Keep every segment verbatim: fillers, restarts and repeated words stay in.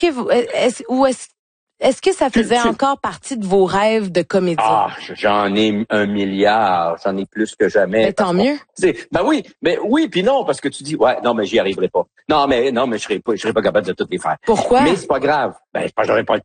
que vous, est-ce, ou est-ce, est-ce que ça faisait tu, tu... encore partie de vos rêves de comédien? Ah, j'en ai un milliard, j'en ai plus que jamais. Mais tant mieux. Ben oui, mais oui, puis non, parce que tu dis, ouais, non, mais j'y arriverai pas. Non, mais non, mais je serais pas, je serais pas capable de toutes les faire. Pourquoi? Mais c'est pas grave. Ben, je pense que j'aurais pas le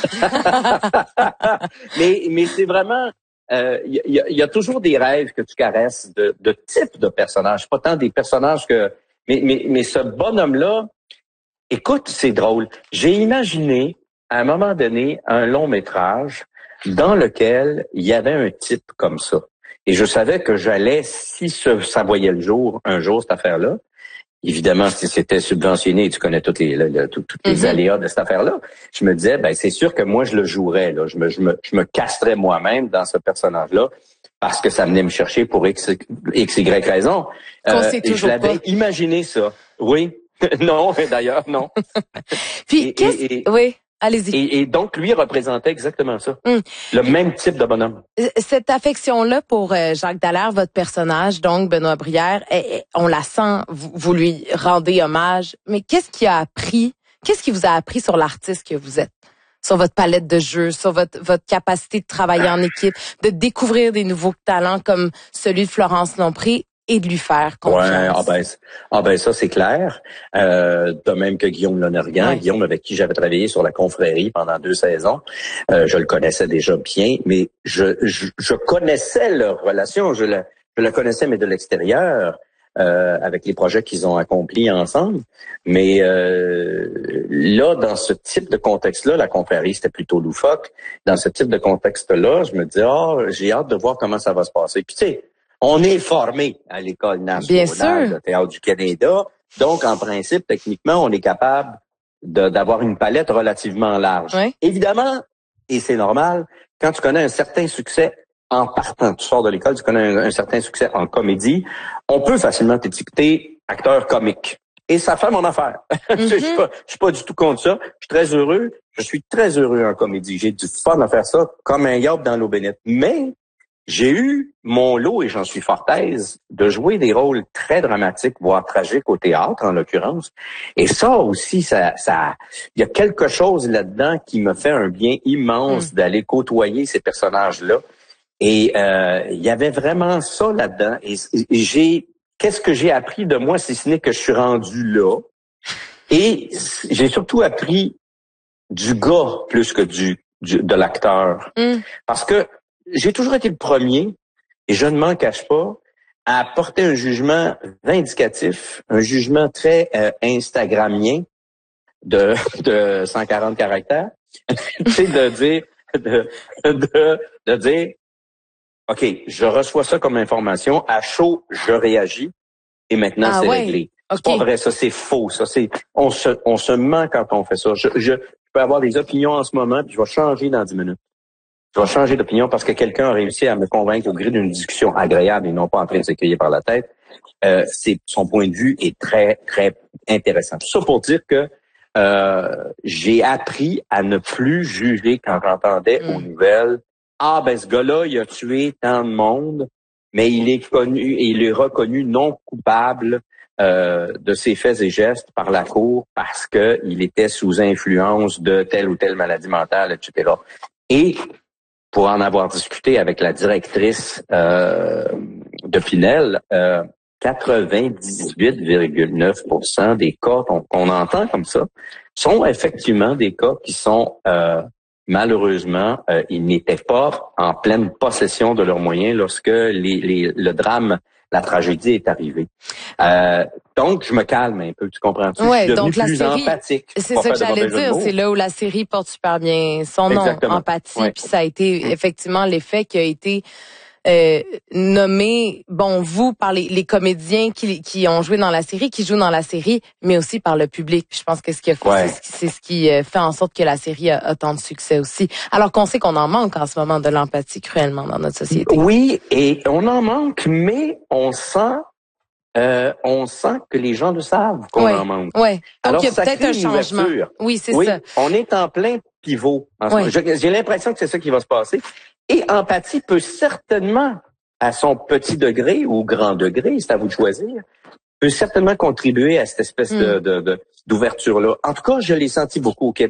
temps. mais, mais c'est vraiment, il euh, y, y, a, y a toujours des rêves que tu caresses de, de type de personnage. Pas tant des personnages que, mais, mais, mais ce bonhomme-là, écoute, c'est drôle. J'ai imaginé, à un moment donné, un long métrage dans lequel il y avait un type comme ça. Et je savais que j'allais, si ce, ça voyait le jour, un jour, cette affaire-là, évidemment, si c'était subventionné, tu connais toutes les, le, le, toutes, toutes les mm-hmm. aléas de cette affaire-là, je me disais, ben c'est sûr que moi, je le jouerais, là. Je me, je me, je me casserais moi-même dans ce personnage-là parce que ça venait me chercher pour X, X Y raison. Euh, et je l'avais pas. imaginé ça. Oui. Non, d'ailleurs, non. Puis, et, qu'est-ce... et, et, oui. Allez-y. Et, et donc, lui représentait exactement ça. Mm. Le même type de bonhomme. Cette affection-là pour euh, Jacques Dallaire, votre personnage, donc Benoît Brière, eh, eh, on la sent, vous, vous lui rendez hommage. Mais qu'est-ce qui a appris, qu'est-ce qui vous a appris sur l'artiste que vous êtes? Sur votre palette de jeux, sur votre, votre capacité de travailler en équipe, de découvrir des nouveaux talents comme celui de Florence Lompré et de lui faire confiance. Ouais, ah ben, ah ben ça c'est clair. Euh, de même que Guillaume Lonergan, ouais. Guillaume avec qui j'avais travaillé sur La Confrérie pendant deux saisons, euh, je le connaissais déjà bien, mais je je, je connaissais leur relation, je la je la connaissais mais de l'extérieur. Euh, avec les projets qu'ils ont accomplis ensemble. Mais euh, là, dans ce type de contexte-là, La Confrérie, c'était plutôt loufoque. Dans ce type de contexte-là, je me dis, ah, oh, j'ai hâte de voir comment ça va se passer. Puis tu sais, on est formé à l'École nationale de théâtre du Canada. Donc, en principe, techniquement, on est capable de, d'avoir une palette relativement large. Oui. Évidemment, et c'est normal, quand tu connais un certain succès en partant, tu sors de l'école, tu connais un, un certain succès en comédie, on peut facilement t'étiqueter acteur comique. Et ça fait mon affaire. Mm-hmm. je, suis pas, je suis pas du tout contre ça. Je suis très heureux. Je suis très heureux en comédie. J'ai du fun à faire ça comme un yob dans l'eau bénite. Mais j'ai eu mon lot, et j'en suis fort aise, de jouer des rôles très dramatiques, voire tragiques au théâtre, en l'occurrence. Et ça aussi, ça, ça, il y a quelque chose là-dedans qui me fait un bien immense mm. d'aller côtoyer ces personnages-là. Et euh, il y avait vraiment ça là-dedans. Et, et j'ai, qu'est-ce que j'ai appris de moi, si ce n'est que je suis rendu là. Et j'ai surtout appris du gars plus que du, du de l'acteur, mm. parce que j'ai toujours été le premier, et je ne m'en cache pas, à porter un jugement vindicatif, un jugement très euh, instagramien de, de cent quarante caractères, tu sais, de dire, de, de, de dire, OK, je reçois ça comme information, à chaud, je réagis, et maintenant ah, c'est ouais. réglé. Okay. C'est pas vrai, ça, c'est faux, ça, c'est, on se, on se ment quand on fait ça. Je, je, je peux avoir des opinions en ce moment, puis je vais changer dans dix minutes. Je vais changer d'opinion parce que quelqu'un a réussi à me convaincre au gré d'une discussion agréable et non pas en train de s'écrier par la tête. Euh, c'est, son point de vue est très, très intéressant. Tout ça pour dire que euh, j'ai appris à ne plus juger quand j'entendais mm. aux nouvelles « Ah, ben ce gars-là, il a tué tant de monde, mais il est connu et il est reconnu non coupable euh, de ses faits et gestes par la Cour parce que il était sous influence de telle ou telle maladie mentale, et cetera » Et pour en avoir discuté avec la directrice euh, de Pinel, euh, quatre-vingt-dix-huit virgule neuf pour cent des cas qu'on, qu'on entend comme ça sont effectivement des cas qui sont, euh, malheureusement, euh, ils n'étaient pas en pleine possession de leurs moyens lorsque les, les, le drame, la tragédie est arrivée. Euh, donc, je me calme un peu, tu comprends-tu? Ouais, je suis devenu donc la plus série, empathique. C'est ça que j'allais dire, c'est là où la série porte super bien son nom, Exactement. Empathie, ouais. Puis ça a été effectivement l'effet qui a été euh, nommé, bon, vous, par les, les comédiens qui, qui ont joué dans la série, qui jouent dans la série, mais aussi par le public. Je pense que ce qui a fait, ouais. c'est, c'est ce qui fait en sorte que la série a, a tant de succès aussi. Alors qu'on sait qu'on en manque en ce moment de l'empathie cruellement dans notre société. Oui, et on en manque, mais on sent Euh, on sent que les gens le savent qu'on ouais, en manque. Ouais. Donc, alors, il y a ça peut-être crée un changement. Ouverture. Oui, c'est oui, ça. On est en plein pivot. En ce ouais. moment. J'ai, j'ai l'impression que c'est ça qui va se passer. Et Empathie peut certainement, à son petit degré ou grand degré, c'est à vous de choisir, peut certainement contribuer à cette espèce mm. de, de, de, d'ouverture-là. En tout cas, je l'ai senti beaucoup au Québec.